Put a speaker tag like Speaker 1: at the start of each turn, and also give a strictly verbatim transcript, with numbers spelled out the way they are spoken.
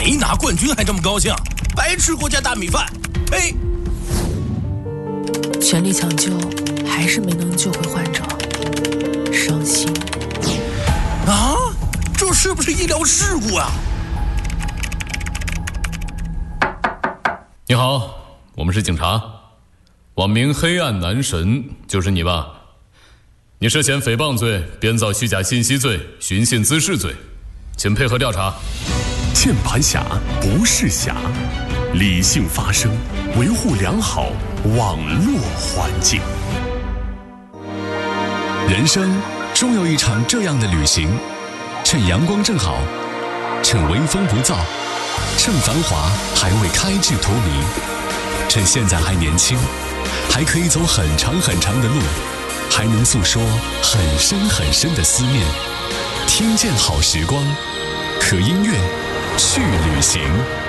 Speaker 1: 没拿冠军还这么高兴，白吃国家大米饭！呸！
Speaker 2: 全力抢救，还是没能救回患者，伤心。
Speaker 1: 啊，这是不是医疗事故啊？
Speaker 3: 你好，我们是警察，网名黑暗男神，就是你吧？你涉嫌诽谤罪、编造虚假信息罪、寻衅滋事罪，请配合调查。
Speaker 4: 键盘侠不是侠，理性发声，维护良好网络环境。人生终有一场这样的旅行，趁阳光正好，趁微风不燥，趁繁华还未开至荼蘼，趁现在还年轻，还可以走很长很长的路，还能诉说很深很深的思念。听见好时光，和音乐去旅行。